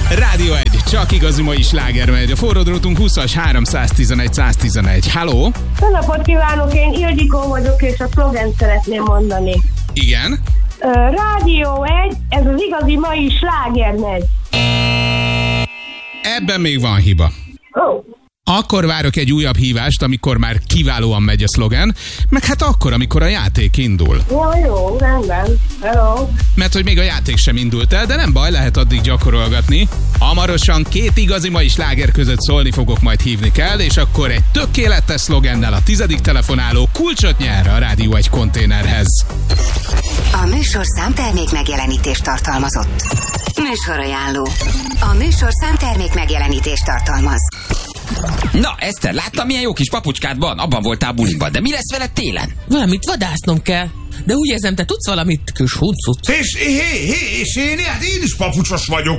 Rádió 1, csak igazi mai sláger megy. A forródrótunk 20-as 311 111. Halló? Jó napot kívánok, én Ildikó vagyok, és a szlogent szeretném mondani. Igen? Rádió 1, ez az igazi mai sláger megy. Ebben még van hiba. Oh. Akkor várok egy újabb hívást, amikor már kiválóan megy a szlogen, meg hát akkor, amikor a játék indul. Jó, rendben. Hello. Mert hogy még a játék sem indult el, de nem baj, lehet addig gyakorolgatni. Hamarosan két igazi mai sláger között szólni fogok, majd hívni kell, és akkor egy tökéletes szlogennel a 10. telefonáló kulcsot nyer a Rádió 1 konténerhez. A műsorszám termék megjelenítést tartalmazott. Műsorajánló. A műsorszám termék megjelenítést tartalmaz. Na, Eszter, láttam, milyen jó kis papucskád van? Abban voltál buliban, de mi lesz veled télen? Valamit vadásznom kell. De úgy érzem, te tudsz valamit, kis huncut. És én is papucsos vagyok.